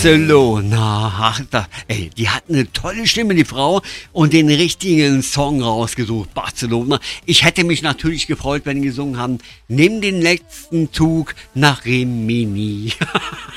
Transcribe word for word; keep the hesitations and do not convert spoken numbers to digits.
Barcelona, ach, da, ey, die hat eine tolle Stimme, die Frau, und den richtigen Song rausgesucht, Barcelona. Ich hätte mich natürlich gefreut, wenn die gesungen haben, nimm den letzten Zug nach Rimini.